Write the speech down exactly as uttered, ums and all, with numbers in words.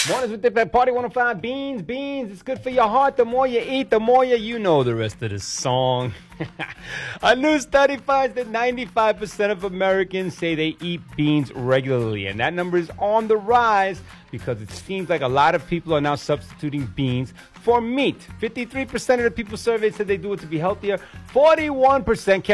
Mornings with Dip at Party one oh five. Beans, beans. It's good for your heart. The more you eat, the more you, you know the rest of the song. A new study finds that ninety-five percent of Americans say they eat beans regularly. And that number is on the rise because it seems like a lot of people are now substituting beans for meat. fifty-three percent of the people surveyed said they do it to be healthier. forty-one percent kept